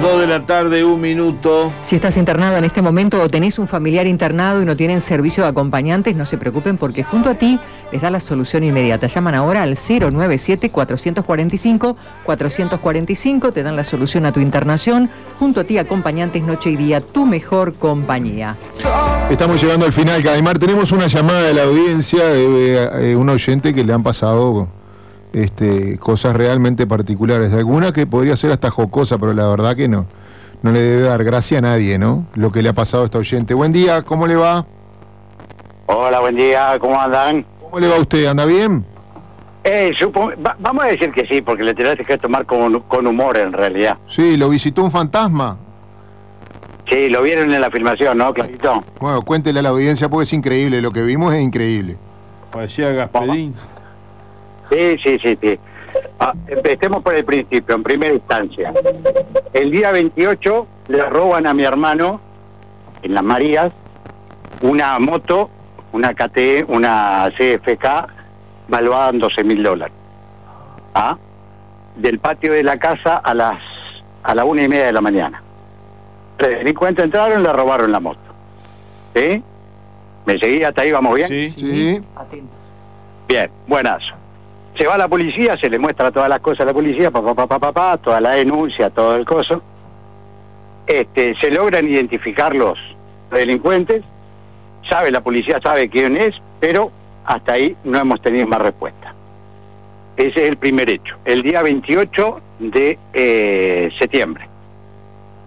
2 de la tarde, 1 minuto. Si estás internado en este momento o tenés un familiar internado y no tienen servicio de acompañantes, no se preocupen porque junto a ti les da la solución inmediata. Llaman ahora al 097-445-445, te dan la solución a tu internación. Junto a ti, acompañantes noche y día, tu mejor compañía. Estamos llegando al final, Cadimar. Tenemos una llamada de la audiencia de un oyente que le han pasado cosas realmente particulares. Alguna que podría ser hasta jocosa, pero la verdad que no le debe dar gracia a nadie, ¿no? Lo que le ha pasado a esta oyente. Buen día, ¿cómo le va? Hola, buen día, ¿cómo andan? ¿Cómo le va a usted? ¿Anda bien? Vamos a decir que sí, porque le tenés que tomar con humor en realidad. Sí, ¿lo visitó un fantasma? Sí, lo vieron en la filmación, ¿no, Clarito? Bueno, cuéntele a la audiencia porque es increíble, lo que vimos es increíble. Parecía Gasperín. Sí. Empecemos por el principio, en primera instancia. El día 28 le roban a mi hermano, en Las Marías, una moto, una KTE, una CFK, valuada en $12.000. Del patio de la casa a la 1:30 de la mañana. Los delincuentes entraron y le robaron la moto. ¿Sí? ¿Me seguía? ¿Hasta ahí vamos bien? Sí. Bien, buenazo. Se va a la policía, se le muestra todas las cosas a la policía, toda la denuncia, todo el coso. Se logran identificar los delincuentes, la policía sabe quién es, pero hasta ahí no hemos tenido más respuesta. Ese es el primer hecho. El día 28 de septiembre.